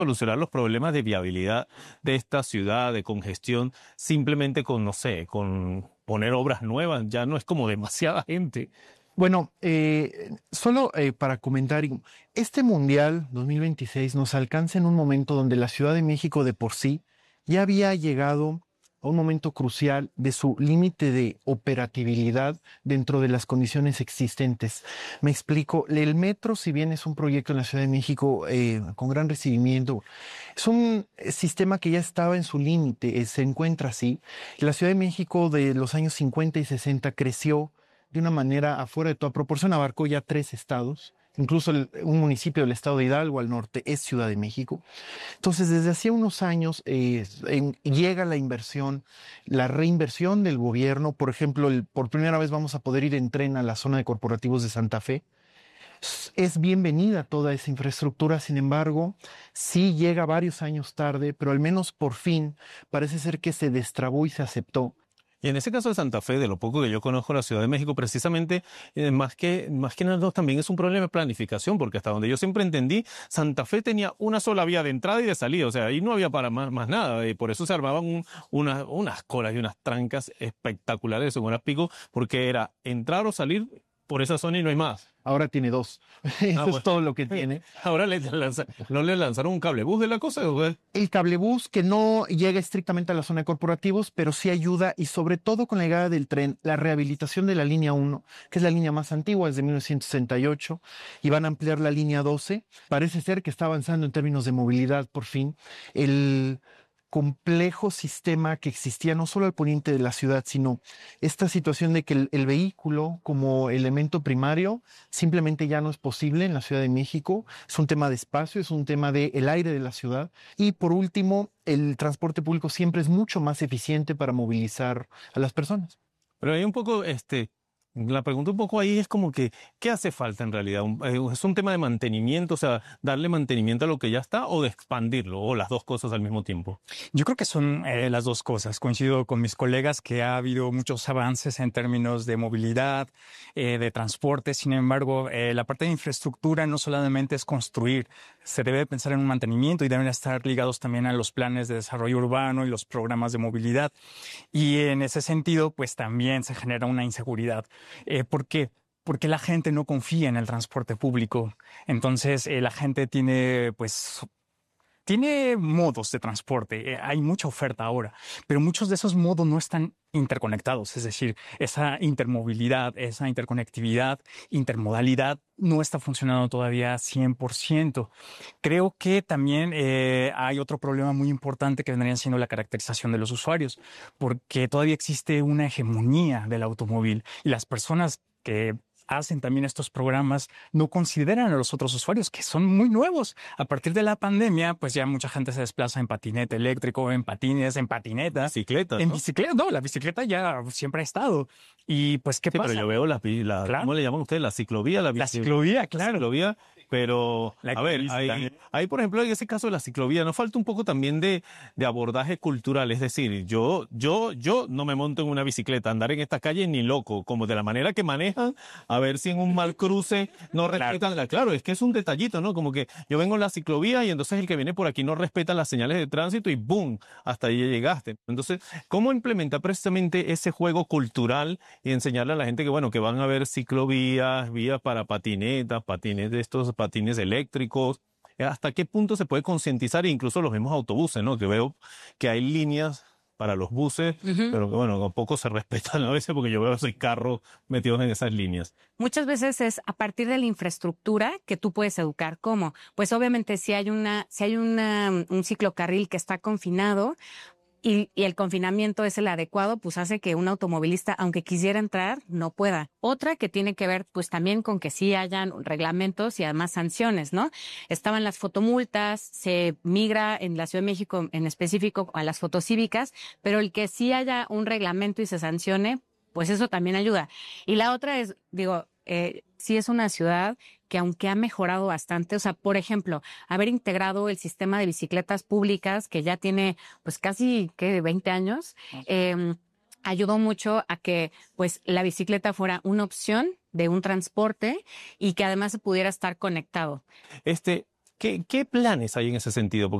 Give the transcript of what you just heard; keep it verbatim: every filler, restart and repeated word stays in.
solucionar los problemas de viabilidad de esta ciudad, de congestión, simplemente con, no sé, con poner obras nuevas. Ya no es como demasiada gente. Bueno, eh, solo eh, para comentar, este Mundial dos mil veintiséis nos alcanza en un momento donde la Ciudad de México de por sí ya había llegado a un momento crucial de su límite de operatividad dentro de las condiciones existentes. Me explico, el metro, si bien es un proyecto en la Ciudad de México eh, con gran recibimiento, es un sistema que ya estaba en su límite, eh, se encuentra así. La Ciudad de México de los años cincuenta y sesenta creció de una manera afuera de toda proporción, abarcó ya tres estados, incluso el, un municipio del estado de Hidalgo al norte es Ciudad de México. Entonces, desde hacía unos años eh, en, llega la inversión, la reinversión del gobierno. Por ejemplo, el, por primera vez vamos a poder ir en tren a la zona de corporativos de Santa Fe. Es bienvenida toda esa infraestructura, sin embargo, sí llega varios años tarde, pero al menos por fin parece ser que se destrabó y se aceptó. Y en ese caso de Santa Fe, de lo poco que yo conozco la Ciudad de México, precisamente, eh, más que, más que nada también es un problema de planificación, porque hasta donde yo siempre entendí, Santa Fe tenía una sola vía de entrada y de salida, o sea, ahí no había para más, más nada, y por eso se armaban un, una, unas colas y unas trancas espectaculares en horas pico, porque era entrar o salir por esa zona y no hay más. Ahora tiene dos. Eso Ah, pues, es todo lo que tiene. Ahora le lanza, ¿no le lanzaron un cablebús de la cosa? ¿O el cablebús que no llega estrictamente a la zona de corporativos, pero sí ayuda, y sobre todo con la llegada del tren, la rehabilitación de la línea uno, que es la línea más antigua, es de mil novecientos sesenta y ocho, y van a ampliar la línea doce. Parece ser que está avanzando en términos de movilidad por fin. El complejo sistema que existía no solo al poniente de la ciudad, sino esta situación de que el, el vehículo como elemento primario simplemente ya no es posible en la Ciudad de México. Es un tema de espacio, es un tema del aire de la ciudad. Y por último, el transporte público siempre es mucho más eficiente para movilizar a las personas. Pero hay un poco, este, la pregunta un poco ahí es como que, ¿qué hace falta en realidad? ¿Es un tema de mantenimiento, o sea, darle mantenimiento a lo que ya está o de expandirlo, o las dos cosas al mismo tiempo? Yo creo que son eh, las dos cosas. Coincido con mis colegas que ha habido muchos avances en términos de movilidad, eh, de transporte. Sin embargo, eh, la parte de infraestructura no solamente es construir, se debe pensar en un mantenimiento y deben estar ligados también a los planes de desarrollo urbano y los programas de movilidad. Y en ese sentido, pues también se genera una inseguridad. Eh, ¿Por qué? Porque la gente no confía en el transporte público. Entonces, eh, la gente tiene, pues, tiene modos de transporte. Eh, hay mucha oferta ahora, pero muchos de esos modos no están interconectados. Es decir, esa intermovilidad, esa interconectividad, intermodalidad no está funcionando todavía cien por ciento. Creo que también eh, hay otro problema muy importante que vendría siendo la caracterización de los usuarios, porque todavía existe una hegemonía del automóvil y las personas que hacen también estos programas no consideran a los otros usuarios que son muy nuevos. A partir de la pandemia, pues ya mucha gente se desplaza en patinete eléctrico, en patines, en patineta. Bicicleta, ¿no? En bicicleta, no, la bicicleta ya siempre ha estado. Y pues, ¿qué sí, pasa? Pero yo veo la, la Claro. ¿cómo le llaman ustedes? La ciclovía. La, la ciclovía, claro. La ciclovía. Pero, la a ver, hay, hay, por ejemplo, en ese caso de la ciclovía, nos falta un poco también de, de abordaje cultural. Es decir, yo, yo, yo no me monto en una bicicleta, andar en esta calle ni loco, como de la manera que manejan, a ver si en un mal cruce no respetan. Claro, claro es que es un detallito, ¿no? Como que yo vengo en la ciclovía y entonces el que viene por aquí no respeta las señales de tránsito y ¡boom! Hasta ahí ya llegaste. Entonces, ¿cómo implementar precisamente ese juego cultural y enseñarle a la gente que, bueno, que van a haber ciclovías, vías para patinetas, patines de estos patines eléctricos? ¿Hasta qué punto se puede concientizar? Incluso los mismos autobuses, ¿no? Que veo que hay líneas para los buses, uh-huh. pero que bueno, poco se respetan a veces porque yo veo esos carros metidos en esas líneas. Muchas veces es a partir de la infraestructura que tú puedes educar. ¿Cómo? Pues obviamente si hay una, si hay una, un ciclocarril que está confinado, Y, y el confinamiento es el adecuado, pues hace que un automovilista, aunque quisiera entrar, no pueda. Otra que tiene que ver, pues también con que sí hayan reglamentos y además sanciones, ¿no? Estaban las fotomultas, se migra en la Ciudad de México en específico a las fotocívicas, pero el que sí haya un reglamento y se sancione, pues eso también ayuda. Y la otra es, digo, eh, sí es una ciudad que aunque ha mejorado bastante, o sea, por ejemplo, haber integrado el sistema de bicicletas públicas que ya tiene pues casi, ¿qué?, veinte años, eh, ayudó mucho a que pues la bicicleta fuera una opción de un transporte y que además se pudiera estar conectado. Este, ¿Qué, qué planes hay en ese sentido?